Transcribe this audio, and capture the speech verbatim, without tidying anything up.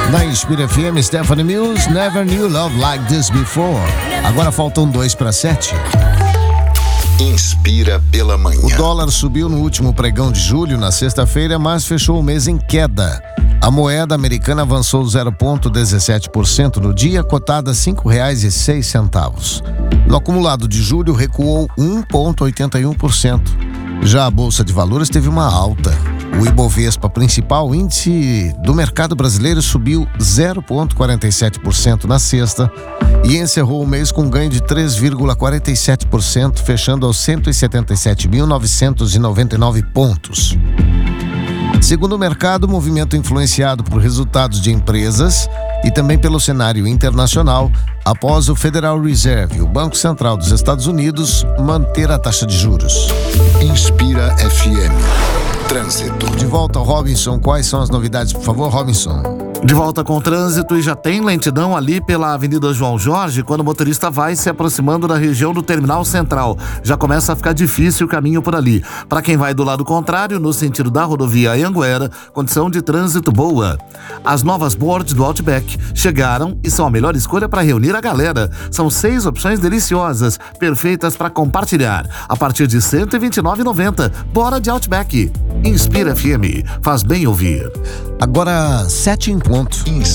Na Inspira F M, Stephanie Mills, Never Knew Love Like This Before. Agora faltam dois para sete. Inspira pela manhã. O dólar subiu no último pregão de julho, na sexta-feira, mas fechou o mês em queda. A moeda americana avançou zero vírgula dezessete por cento no dia, cotada a cinco reais e seis centavos. No acumulado de julho, recuou um vírgula oitenta e um por cento. Já a Bolsa de Valores teve uma alta. O Ibovespa, principal índice do mercado brasileiro, subiu zero vírgula quarenta e sete por cento na sexta e encerrou o mês com ganho de três vírgula quarenta e sete por cento, fechando aos cento e setenta e sete mil novecentos e noventa e nove pontos. Segundo o mercado, o movimento influenciado por resultados de empresas e também pelo cenário internacional, após o Federal Reserve, o Banco Central dos Estados Unidos, manter a taxa de juros. Inspira F M. Trânsito. De volta ao Robinson, quais são as novidades, por favor, Robinson? De volta com o trânsito, e já tem lentidão ali pela Avenida João Jorge, quando o motorista vai se aproximando da região do Terminal Central. Já começa a ficar difícil o caminho por ali. Para quem vai do lado contrário, no sentido da rodovia Anhanguera, condição de trânsito boa. As novas boards do Outback chegaram e são a melhor escolha para reunir a galera. São seis opções deliciosas, perfeitas para compartilhar. A partir de cento e vinte e nove reais e noventa centavos. Bora de Outback. Inspira F M. Faz bem ouvir. Agora, sete em ponto. Inspira.